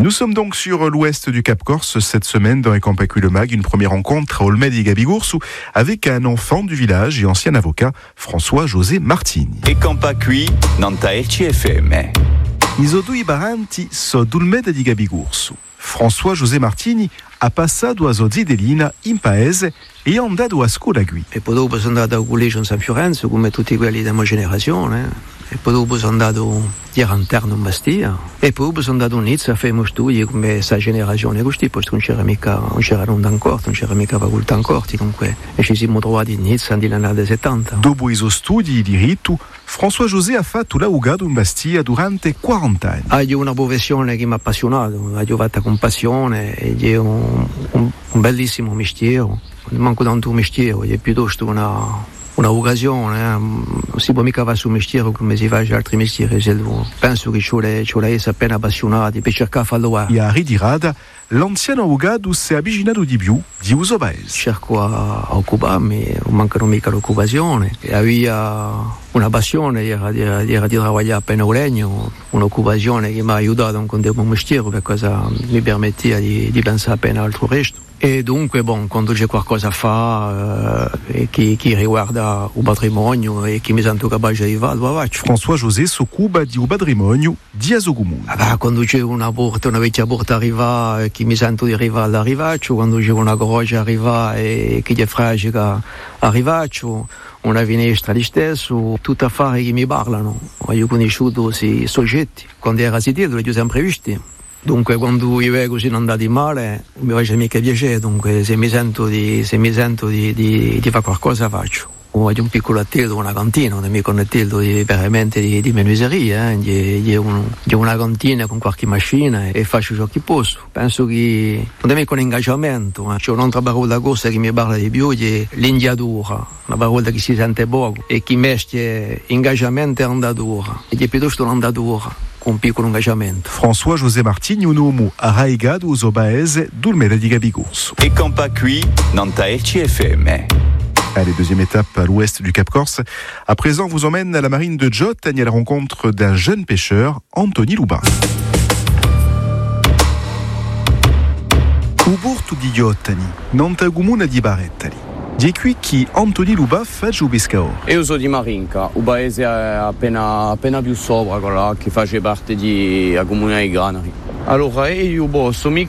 Nous sommes donc sur l'ouest du Cap Corse cette semaine dans Ecampacu le Mag, une première rencontre à Olmed et Gabigoursu avec un enfant du village et ancien avocat, François-José Martini. Ecampacu, Nanta RCFM. Isodui Baranti so d'Olmed di Gabigoursu. François-José Martini ha passato a Zozzidelina in paese e è andato a scuola qui. E poi dopo sono andato al collegio in San Fiorenzo come tutti quelli della mia generazione. E poi dopo sono andato a Ranterno in Bastia. E poi dopo sono andato a Nizza a fare studi come questa generazione così, poi non c'era mica ancora, non c'era mica facoltà ancora, comunque. E ci siamo trovati in Nizza nell'anno del 70. Dopo i suoi studi di diritto, François-José ha fatto l'avvocato in Bastia durante 40 anni. Ho una professione che mi ha appassionato, l'ho fatta con passione ed è un bellissimo mestiere. Non manco tanto un mestiere, è piuttosto un'occasione, non si può mica fare sul mestiere come si fa altri mestieri. Penso che ci vuole essere appena appassionati per cercare di farlo. E a ritirata, l'anziano avvocato si è avvicinato di più di uso paese. Cerco a occuparmi, non mancano mica l'occupazione. Avevo una passione, era di lavorare appena a legno, un'occupazione che mi ha aiutato a un mestiere perché mi permetteva di pensare appena al resto. E dunque, quando c'è qualcosa a fare che riguarda il patrimonio e che mi sento capace di fare, lo faccio. François-José si occupa di un patrimonio di Aso Comune. Quando c'è una vecchia porta arrivare che mi sento di arrivare, la rifaccio. Quando c'è una croce arrivare e che è fragile, la rifaccio. Una finestra di stesso, tutti affari che mi parlano. Ho conosciuto questi soggetti. Quando era sitiato, li ho sempre visti. Dunque quando io vedo così non andati male mi faccia mica piacere, dunque se mi sento di fare qualcosa faccio. Ho un piccolo attello, una cantina, non mi connettello veramente di menuiseria, di una cantina con qualche macchina e faccio ciò che posso. Penso che non è con ingaggiamento, c'è un'altra parola corsa che mi parla di più, è l'indiatura, una parola che si sente poco e che mesce ingaggiamento e andatura, ed è piuttosto un'andatura. Un piccolo engagement. François-José Martini, un uomo arraigato uso paese d'Olmed di Gabigoursu. Ecampacu, Nanta RCFM. Allez, deuxième étape à l'ouest du Cap Corse. À présent, vous emmène à la marine de Giottani à la rencontre d'un jeune pêcheur, Anthony Lubin. Uburtu di Giottani, nanta gumuna di Barettali. Di qui che Anthony Lubin fa il pescatore. Io sono di Marinca, un paese appena più sopra, che face parte di comune di Granari. Allora io sono